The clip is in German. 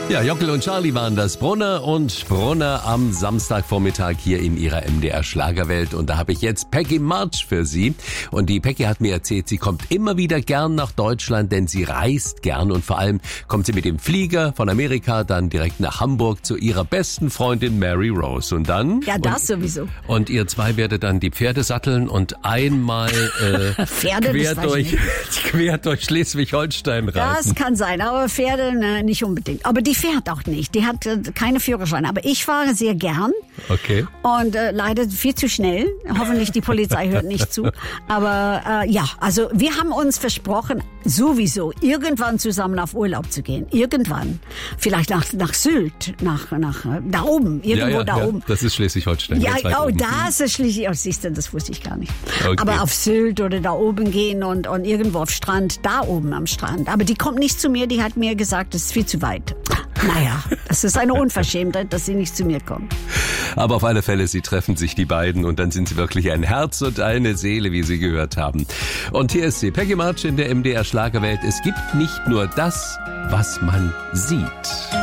Ja, Jockel und Charlie waren das. Brunner und Brunner am Samstagvormittag hier in ihrer MDR Schlagerwelt. Und da habe ich jetzt Peggy March für Sie. Und die Peggy hat mir erzählt, sie kommt immer wieder gern nach Deutschland, denn sie reist gern. Und vor allem kommt sie mit dem Flieger von Amerika dann direkt nach Hamburg zu ihrer besten Freundin Mary Rose. Und dann? Ja, das sowieso. Und ihr zwei werdet dann die Pferde satteln und einmal Pferde, quer durch Schleswig-Holstein reiten. Das kann sein, aber Pferde nicht unbedingt. Aber die fährt auch nicht. Die hat keine Führerschein. Aber ich fahre sehr gern. Okay. Und leider viel zu schnell. Hoffentlich die Polizei hört nicht zu. Aber ja, also wir haben uns versprochen, sowieso irgendwann zusammen auf Urlaub zu gehen. Irgendwann. Vielleicht nach Sylt, nach da oben, irgendwo da oben. Das ist Schleswig-Holstein. Ja, das ist Schleswig-Holstein. Siehst du, das wusste ich gar nicht. Okay. Aber auf Sylt oder da oben gehen und irgendwo auf Strand, da oben am Strand. Aber die kommt nicht zu mir, die hat mir gesagt, das ist viel zu weit. Naja, das ist eine Unverschämtheit, dass sie nicht zu mir kommt. Aber auf alle Fälle, sie treffen sich die beiden und dann sind sie wirklich ein Herz und eine Seele, wie sie gehört haben. Und hier ist sie, Peggy March in der MDR Schlagerwelt. Es gibt nicht nur das, was man sieht.